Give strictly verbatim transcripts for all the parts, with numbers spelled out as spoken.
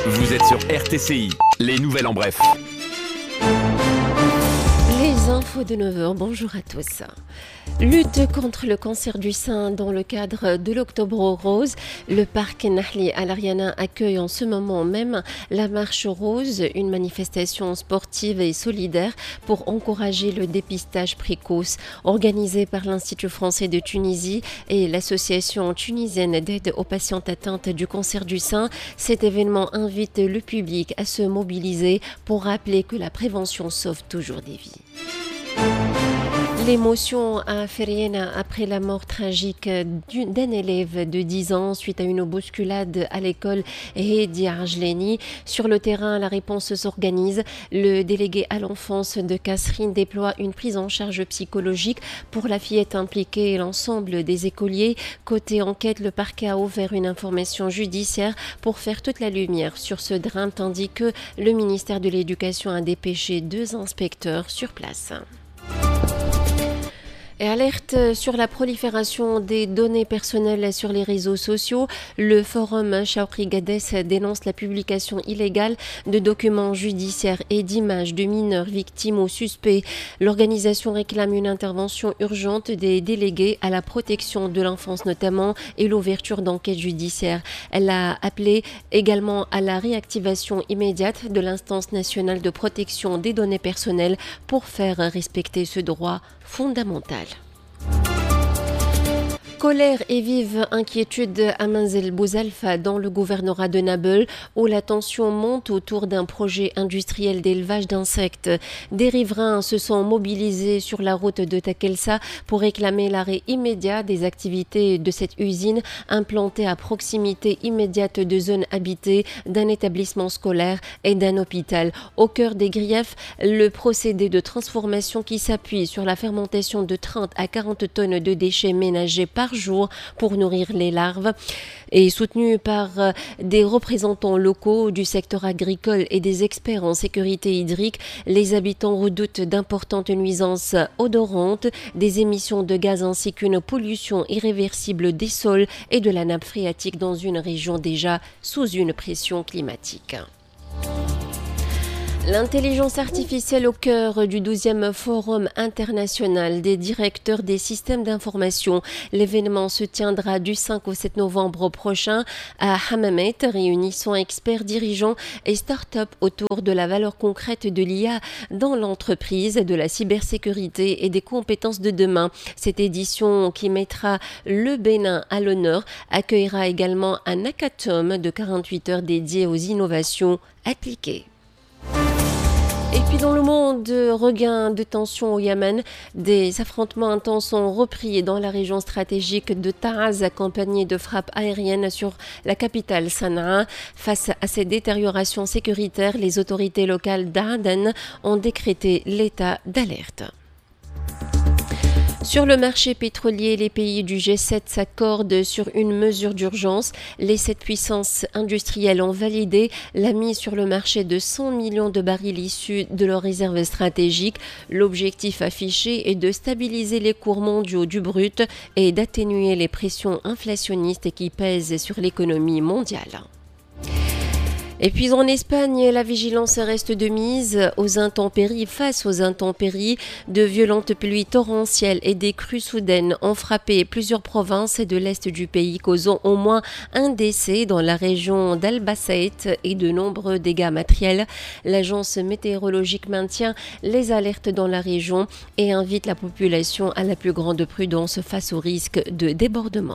Vous êtes sur R T C I, les nouvelles en bref. Les infos de neuf heures, bonjour à tous. Lutte contre le cancer du sein dans le cadre de l'Octobre Rose. Le parc Nahli Al Ariana accueille en ce moment même la Marche Rose, une manifestation sportive et solidaire pour encourager le dépistage précoce. Organisée par l'Institut français de Tunisie et l'Association tunisienne d'aide aux patientes atteintes du cancer du sein, cet événement invite le public à se mobiliser pour rappeler que la prévention sauve toujours des vies. L'émotion à Feriena après la mort tragique d'un élève de dix ans suite à une bousculade à l'école Hedi Arjleni. Sur le terrain, la réponse s'organise. Le délégué à l'enfance de Kasserine déploie une prise en charge psychologique pour la fillette impliquée et l'ensemble des écoliers. Côté enquête, le parquet a ouvert une information judiciaire pour faire toute la lumière sur ce drame, tandis que le ministère de l'Éducation a dépêché deux inspecteurs sur place. Et alerte sur la prolifération des données personnelles sur les réseaux sociaux. Le forum Chaouri Gades dénonce la publication illégale de documents judiciaires et d'images de mineurs victimes ou suspects. L'organisation réclame une intervention urgente des délégués à la protection de l'enfance notamment et l'ouverture d'enquêtes judiciaires. Elle a appelé également à la réactivation immédiate de l'instance nationale de protection des données personnelles pour faire respecter ce droit fondamental. Colère et vive inquiétude à Manzil Bouzalfa dans le gouvernorat de Nabeul où la tension monte autour d'un projet industriel d'élevage d'insectes. Des riverains se sont mobilisés sur la route de Takelsa pour réclamer l'arrêt immédiat des activités de cette usine implantée à proximité immédiate de zones habitées, d'un établissement scolaire et d'un hôpital. Au cœur des griefs, le procédé de transformation qui s'appuie sur la fermentation de trente à quarante tonnes de déchets ménagers par jour pour nourrir les larves et soutenu par des représentants locaux du secteur agricole et des experts en sécurité hydrique. Les habitants redoutent d'importantes nuisances odorantes, des émissions de gaz ainsi qu'une pollution irréversible des sols et de la nappe phréatique dans une région déjà sous une pression climatique. L'intelligence artificielle au cœur du douzième Forum international des directeurs des systèmes d'information. L'événement se tiendra du cinq au sept novembre prochain à Hammamet, réunissant experts, dirigeants et start-up autour de la valeur concrète de l'I A dans l'entreprise, de la cybersécurité et des compétences de demain. Cette édition, qui mettra le Bénin à l'honneur, accueillera également un hackathon de quarante-huit heures dédié aux innovations appliquées. Et puis dans le monde, regain de tension au Yémen, des affrontements intenses ont repris dans la région stratégique de Taaz, accompagnés de frappes aériennes sur la capitale Sanaa. Face à ces détériorations sécuritaires, les autorités locales d'Aden ont décrété l'état d'alerte. Sur le marché pétrolier, les pays du G sept s'accordent sur une mesure d'urgence. Les sept puissances industrielles ont validé la mise sur le marché de cent millions de barils issus de leurs réserves stratégiques. L'objectif affiché est de stabiliser les cours mondiaux du brut et d'atténuer les pressions inflationnistes qui pèsent sur l'économie mondiale. Et puis en Espagne, la vigilance reste de mise aux intempéries. Face aux intempéries, de violentes pluies torrentielles et des crues soudaines ont frappé plusieurs provinces de l'est du pays, causant au moins un décès dans la région d'Albacete et de nombreux dégâts matériels. L'agence météorologique maintient les alertes dans la région et invite la population à la plus grande prudence face au risque de débordement.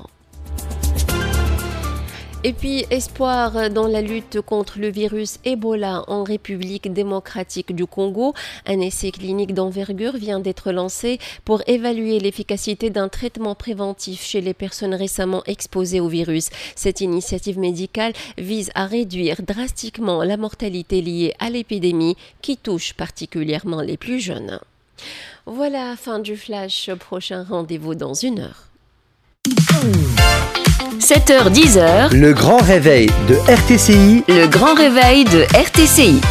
Et puis, espoir dans la lutte contre le virus Ebola en République démocratique du Congo. Un essai clinique d'envergure vient d'être lancé pour évaluer l'efficacité d'un traitement préventif chez les personnes récemment exposées au virus. Cette initiative médicale vise à réduire drastiquement la mortalité liée à l'épidémie qui touche particulièrement les plus jeunes. Voilà, fin du flash. Prochain rendez-vous dans une heure. sept heures dix. Le grand réveil de R T C I. Le grand réveil de R T C I.